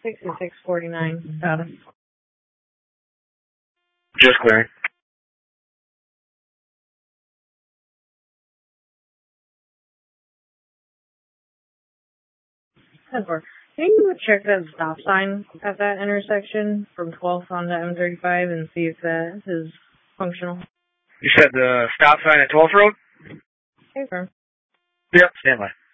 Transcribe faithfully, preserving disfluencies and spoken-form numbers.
sixty-six forty-nine. Status. Just clearing. ten four. Can you check that stop sign at that intersection from twelfth onto M thirty-five and see if that is functional? You said the stop sign at twelfth Road? Okay, sir. Yep, stand by.